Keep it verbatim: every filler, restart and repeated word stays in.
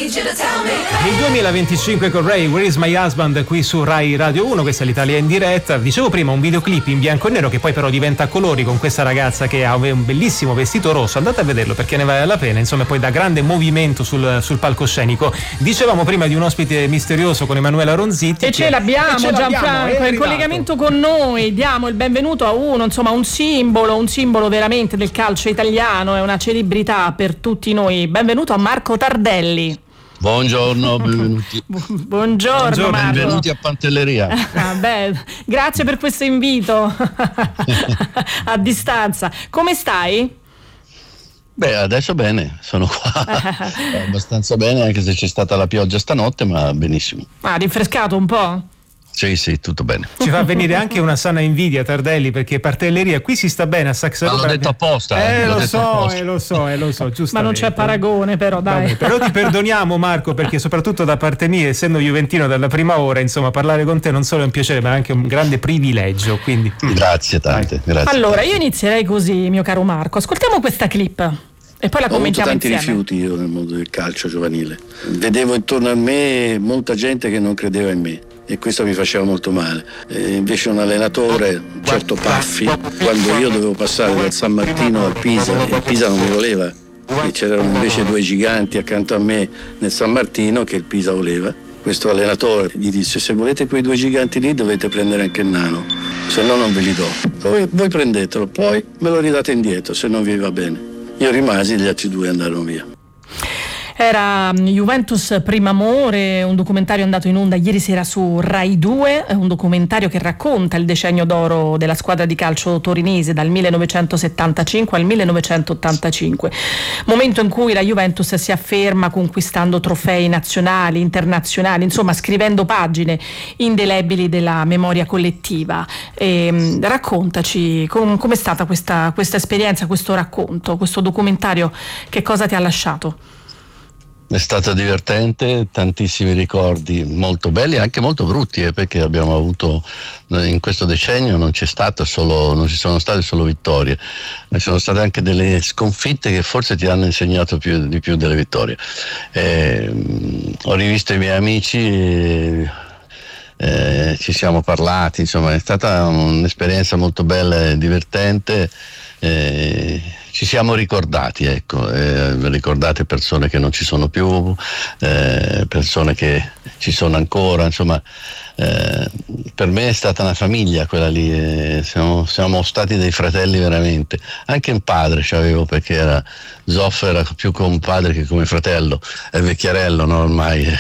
Il duemilaventicinque con Ray, Where is my husband, qui su Rai Radio uno, questa è l'Italia in diretta. Dicevo prima un videoclip in bianco e nero che poi però diventa a colori con questa ragazza che ha un bellissimo vestito rosso, andate a vederlo perché ne vale la pena, insomma, poi dà grande movimento sul, sul palcoscenico. Dicevamo prima di un ospite misterioso con Emanuela Ronzitti. E che... ce l'abbiamo, e ce Gianfranco, l'abbiamo, è in collegamento con noi, diamo il benvenuto a uno, insomma un simbolo, un simbolo veramente del calcio italiano, è una celebrità per tutti noi. Benvenuto a Marco Tardelli. Buongiorno, benvenuti. Buongiorno, Buongiorno, Marco. Benvenuti a Pantelleria. Ah, beh, grazie per questo invito a distanza. Come stai? Beh, adesso bene, sono qua abbastanza bene, anche se c'è stata la pioggia stanotte, ma benissimo. Ah, rinfrescato un po'? Sì, sì, tutto bene. Ci fa venire anche una sana invidia, Tardelli, perché Pantelleria qui si sta bene a Saxarò. Ma l'ho detto apposta. Eh, eh, lo detto so, apposta. eh, lo so, eh, lo so, giustamente. Ma non c'è paragone, però, dai. Vabbè, però ti perdoniamo, Marco, perché soprattutto da parte mia, essendo juventino dalla prima ora, insomma, parlare con te non solo è un piacere, ma anche un grande privilegio. Quindi Grazie tante, grazie. Allora, io inizierei così, mio caro Marco. Ascoltiamo questa clip e poi la Ho avuto commentiamo tanti insieme. rifiuti io nel mondo del calcio giovanile. Vedevo intorno a me molta gente che non credeva in me e questo mi faceva molto male. E invece un allenatore, un certo Paffi, quando io dovevo passare dal San Martino al Pisa e il Pisa non mi voleva, e c'erano invece due giganti accanto a me nel San Martino che il Pisa voleva, questo allenatore gli disse: se volete quei due giganti lì dovete prendere anche il nano, se no non ve li do. Voi, voi prendetelo, poi me lo ridate indietro se non vi va bene. Io rimasi, gli altri due andarono via. Era Juventus Primo Amore, un documentario andato in onda ieri sera su Rai due, un documentario che racconta il decennio d'oro della squadra di calcio torinese dal millenovecentosettantacinque al millenovecentottantacinque, momento in cui la Juventus si afferma conquistando trofei nazionali, internazionali, insomma scrivendo pagine indelebili della memoria collettiva. E, raccontaci com- com'è stata questa, questa esperienza, questo racconto, questo documentario, che cosa ti ha lasciato? È stata divertente, tantissimi ricordi molto belli e anche molto brutti, eh, perché abbiamo avuto in questo decennio non c'è stato solo, non ci sono state solo vittorie, ci sono state anche delle sconfitte che forse ti hanno insegnato più, di più delle vittorie. Eh, ho rivisto i miei amici, eh, eh, ci siamo parlati, insomma è stata un'esperienza molto bella e divertente. Eh, ci siamo ricordati, ecco, eh, ricordate persone che non ci sono più, eh, persone che ci sono ancora, insomma, eh, per me è stata una famiglia quella lì, eh, siamo, siamo stati dei fratelli veramente, anche un padre c'avevo perché era Zoff era più come un padre che come fratello, è vecchiarello, no, ormai.